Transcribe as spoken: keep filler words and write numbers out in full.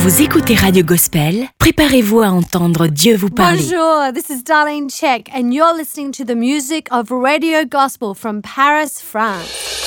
Vous écoutez Radio Gospel, préparez-vous à entendre Dieu vous parler. Bonjour, this is Darlene Check and you're listening to the music of Radio Gospel from Paris, France.